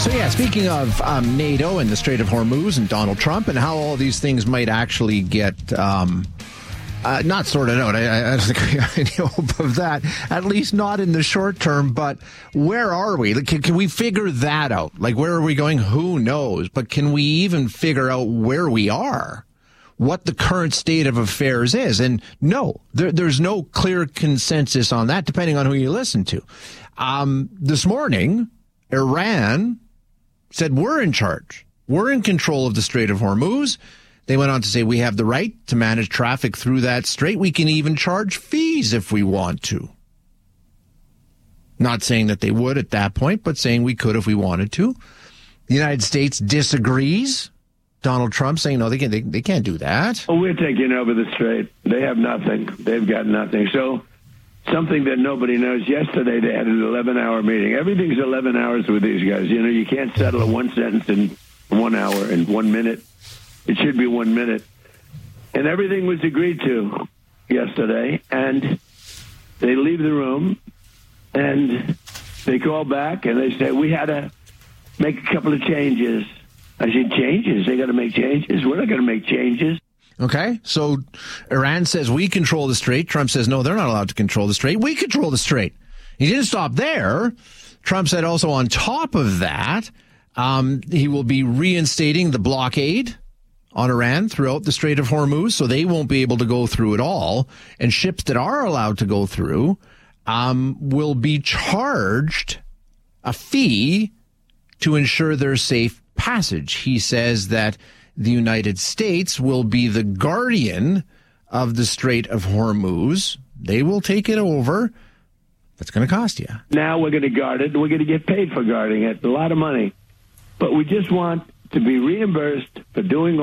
So, yeah, speaking of NATO and the Strait of Hormuz and Donald Trump and how all these things might actually get not sorted out, I don't think we have any hope of that, at least not in the short term. But where are we? Can we figure that out? Like, where are we going? Who knows? But can we even figure out where we are? What the current state of affairs is? And no, there's no clear consensus on that, depending on who you listen to. This morning, Iran said, we're in charge. We're in control of the Strait of Hormuz. They went on to say we have the right to manage traffic through that strait. We can even charge fees if we want to. Not saying that they would at that point, but saying we could if we wanted to. The United States disagrees. Donald Trump saying, no, they can't do that. Well, we're taking over the strait. They have nothing. They've got nothing. So something that nobody knows, yesterday they had an 11-hour meeting. Everything's 11 hours with these guys. You know, you can't settle a one sentence in 1 hour, in 1 minute. It should be 1 minute. And everything was agreed to yesterday. And they leave the room, and they call back, and they say, we had to make a couple of changes. I said, changes? They got to make changes? We're not going to make changes. Okay, so Iran says we control the strait. Trump says, no, they're not allowed to control the strait. We control the strait. He didn't stop there. Trump said also on top of that, he will be reinstating the blockade on Iran throughout the Strait of Hormuz, so they won't be able to go through it all. And ships that are allowed to go through will be charged a fee to ensure their safe passage. He says that the United States will be the guardian of the Strait of Hormuz. They will take it over. That's going to cost you. Now we're going to guard it. We're going to get paid for guarding it. A lot of money. But we just want to be reimbursed for doing